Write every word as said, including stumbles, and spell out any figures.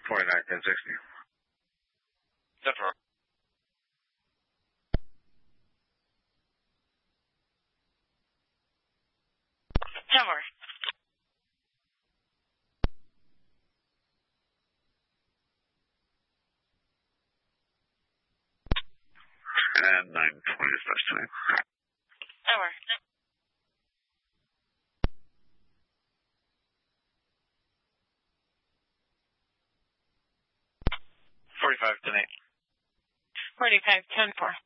forty-nine, ten sixty. ten four. ten four. And nine twenty is best time. ten four. forty-five, ten eight. forty-five, ten four.